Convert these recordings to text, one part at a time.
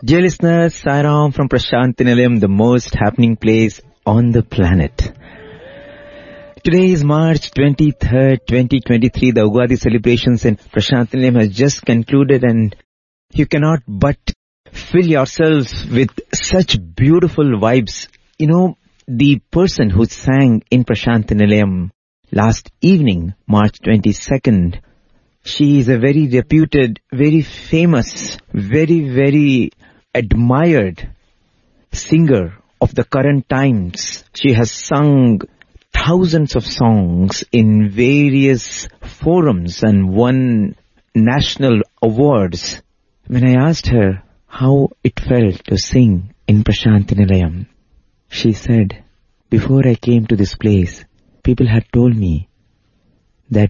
Dear listeners, Sairam from Prashanthi Nilayam, the most happening place on the planet. Today is March 23rd, 2023. The Ugadi celebrations in Prashanthi Nilayam has just concluded, and you cannot but fill yourselves with such beautiful vibes. You know, the person who sang in Prashanthi Nilayam last evening, March 22nd, she is a very reputed, very famous, very admired singer of the current times. She has sung thousands of songs in various forums and won national awards. When I asked her how it felt to sing in Prashanthi Nilayam, she said, before I came to this place, people had told me that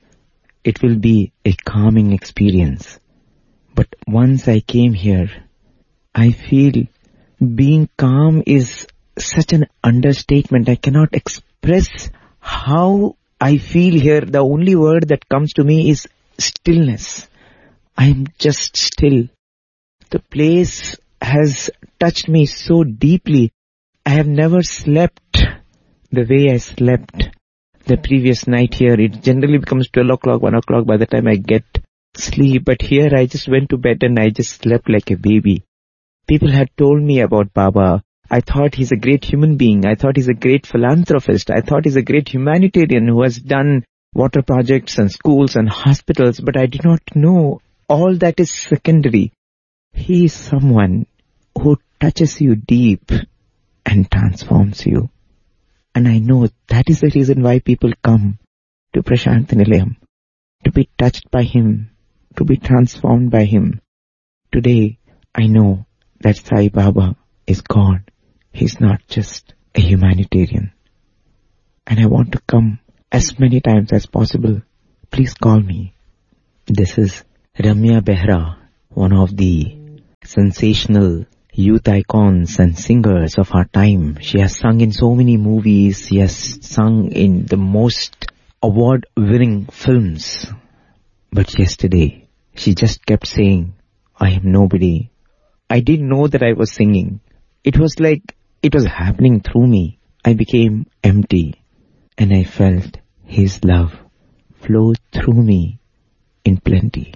it will be a calming experience. But once I came here, I feel being calm is such an understatement. I cannot express how I feel here. The only word that comes to me is stillness. I'm just still. The place has touched me so deeply. I have never slept the way I slept the previous night here. It generally becomes 12 o'clock, 1 o'clock by the time I get sleep. But here I just went to bed and I just slept like a baby. People had told me about Baba. I thought he's a great human being. I thought he's a great philanthropist. I thought he's a great humanitarian who has done water projects and schools and hospitals. But I did not know all that is secondary. He is someone who touches you deep and transforms you. And I know that is the reason why people come to Prashanthi Nilayam, to be touched by him, to be transformed by him. Today, I know that Sai Baba is God. He's not just a humanitarian. And I want to come as many times as possible. Please call me. This is Ramya Behra, one of the sensational youth icons and singers of our time. She has sung in so many movies. She has sung in the most award-winning films. But yesterday, she just kept saying, I am nobody. I didn't know that I was singing. It was like it was happening through me. I became empty and I felt his love flow through me in plenty.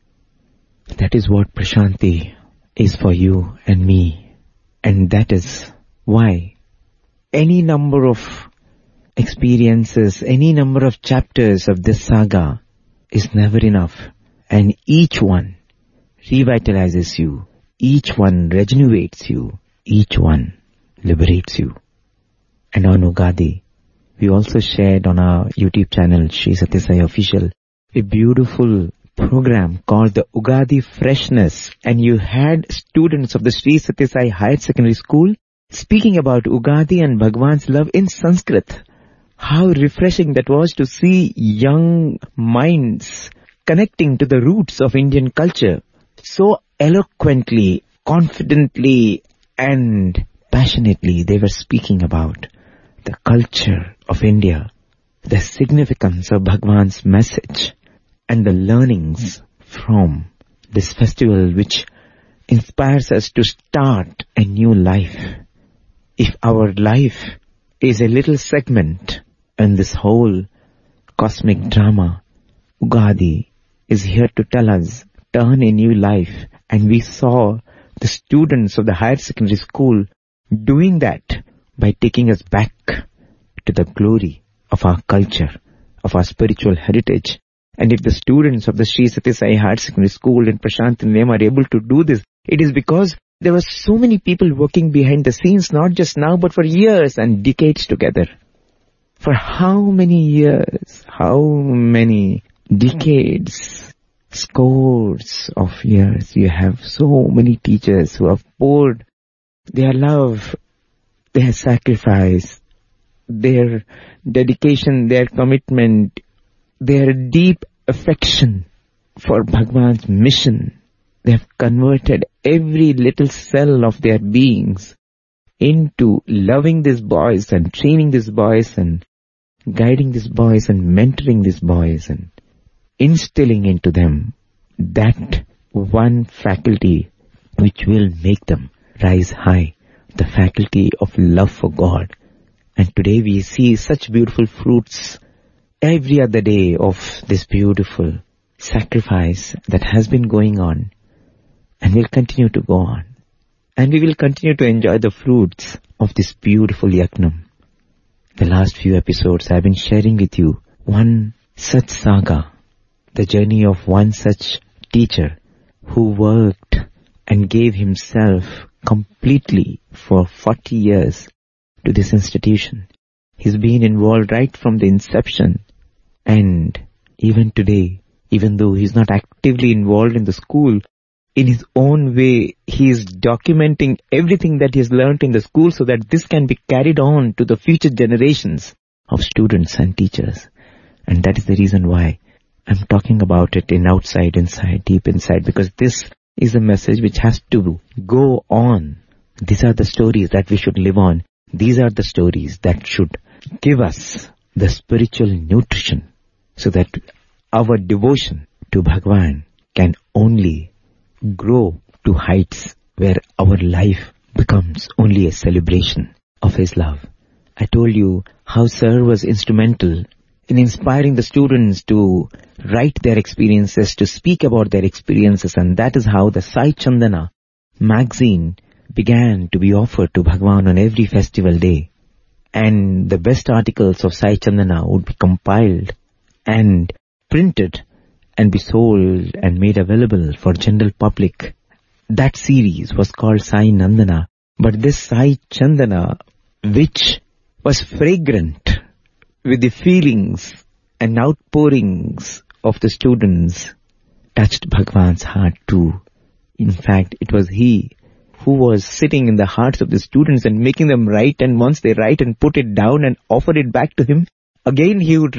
That is what Prashanthi is for you and me. And that is why any number of experiences, any number of chapters of this saga is never enough. And each one revitalizes you. Each one regenerates you. Each one liberates you. And on Ugadi, we also shared on our YouTube channel, Sri Sathya Sai Official, a beautiful program called the Ugadi Freshness. And you had students of the Sri Sathya Sai Higher Secondary School speaking about Ugadi and Bhagwan's love in Sanskrit. How refreshing that was to see young minds connecting to the roots of Indian culture. So eloquently, confidently, and passionately they were speaking about the culture of India, the significance of Bhagwan's message, and the learnings from this festival which inspires us to start a new life. If our life is a little segment in this whole cosmic drama, Ugadi is here to tell us, turn a new life. And we saw the students of the higher secondary school doing that by taking us back to the glory of our culture, of our spiritual heritage. And if the students of the Sri Sathya Sai Higher Secondary School in Prashanthi Nilayam are able to do this, it is because there were so many people working behind the scenes, not just now, but for years and decades together. For how many years, how many decades, scores of years, you have so many teachers who have poured their love, their sacrifice, their dedication, their commitment, their deep affection for Bhagwan's mission. They have converted every little cell of their beings into loving these boys and training these boys and guiding these boys and mentoring these boys and instilling into them that one faculty which will make them rise high, the faculty of love for God. And today we see such beautiful fruits every other day of this beautiful sacrifice that has been going on and will continue to go on. And we will continue to enjoy the fruits of this beautiful Yagnam. The last few episodes I have been sharing with you one such saga, the journey of one such teacher who worked and gave himself completely for 40 years to this institution. He's been involved right from the inception, and even today, even though he's not actively involved in the school, in his own way, he is documenting everything that he's learned in the school so that this can be carried on to the future generations of students and teachers. And that is the reason why I'm talking about it in outside, inside, deep inside, because this is a message which has to go on. These are the stories that we should live on. These are the stories that should give us the spiritual nutrition so that our devotion to Bhagwan can only grow to heights where our life becomes only a celebration of his love. I told you how Sir was instrumental in inspiring the students to write their experiences, to speak about their experiences, and that is how the Sai Chandana magazine began to be offered to Bhagwan on every festival day. And the best articles of Sai Chandana would be compiled and printed and be sold and made available for general public. That series was called Sai Nandana. But this Sai Chandana, which was fragrant with the feelings and outpourings of the students, touched Bhagwan's heart too. In fact, it was he who was sitting in the hearts of the students and making them write, and once they write and put it down and offer it back to him, again he would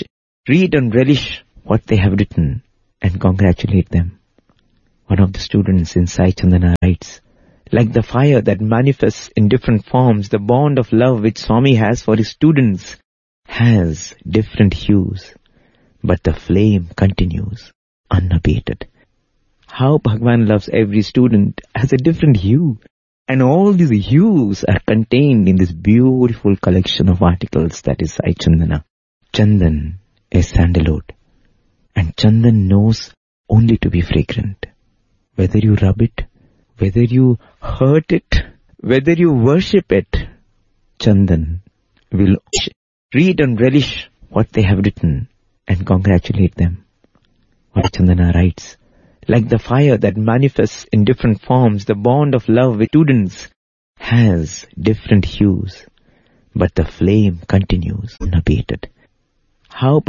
read and relish what they have written and congratulate them. One of the students in Sai Chandana writes, like the fire that manifests in different forms, the bond of love which Swami has for his students has different hues, but the flame continues unabated. How Bhagwan loves every student has a different hue, and all these hues are contained in this beautiful collection of articles that is Sai Chandana. Chandan is sandalwood, and Chandan knows only to be fragrant. Whether you rub it, whether you hurt it, whether you worship it, Chandan will read and relish what they have written and congratulate them. What Chandana writes, like the fire that manifests in different forms, the bond of love with students has different hues, but the flame continues unabated. How